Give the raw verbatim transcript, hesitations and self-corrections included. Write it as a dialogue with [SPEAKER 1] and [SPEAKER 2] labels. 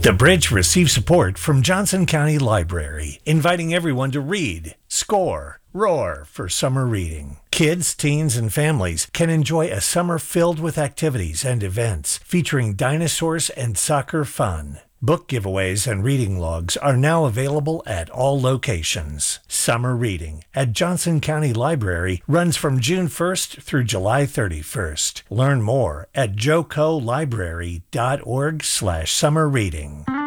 [SPEAKER 1] The Bridge receives support from Johnson County Library, inviting everyone to read, score, roar for summer reading. Kids, teens, and families can enjoy a summer filled with activities and events featuring dinosaurs and soccer fun. Book giveaways and reading logs are now available at all locations. Summer reading at Johnson County Library runs from June first through July thirty-first. Learn more at jocolibrary.org slash summer reading.